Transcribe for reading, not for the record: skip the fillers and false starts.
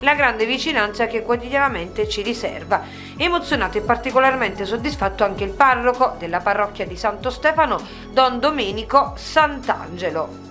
la grande vicinanza che quotidianamente ci riserva. Emozionato e particolarmente soddisfatto anche il parroco della parrocchia di Santo Stefano, Don Domenico Sant'Angelo.